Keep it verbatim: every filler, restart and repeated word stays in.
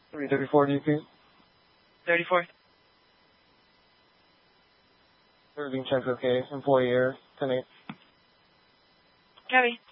three thirty-four, D P. thirty-four. Everything checks okay. Employee error, ten eight. Copy.